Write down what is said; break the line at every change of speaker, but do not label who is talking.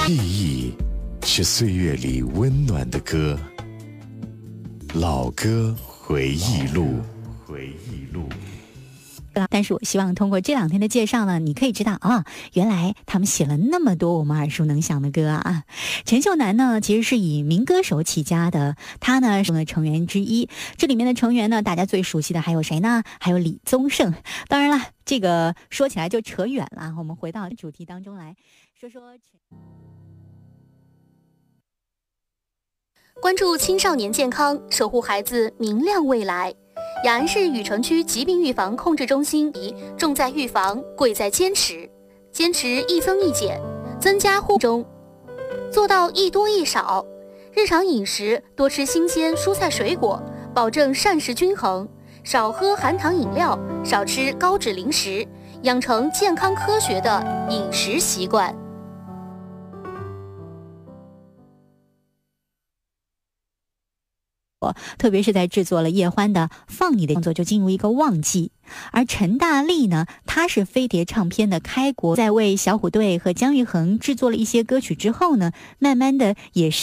记忆是岁月里温暖的歌，老歌回忆录。
但是我希望通过这2天的介绍呢，你可以知道原来他们写了那么多我们耳熟能详的歌啊。陈秀楠呢，其实是以民歌手起家的，他呢是成员之一。这里面的成员呢，大家最熟悉的还有谁呢？还有李宗盛。当然了，这个说起来就扯远了，我们回到主题当中来说说。
关注青少年健康，守护孩子明亮未来。雅安市禹城区疾病预防控制中心重在预防，贵在坚持，坚持一增一减，增加护中，做到一多一少。日常饮食多吃新鲜蔬菜水果，保证膳食均衡，少喝含糖饮料，少吃高脂零食，养成健康科学的饮食习惯。
特别是在制作了叶欢的《放你的》创作，就进入一个旺季。而陈大力呢，他是飞碟唱片的开国，在为小虎队和姜育恒制作了一些歌曲之后呢，慢慢的也是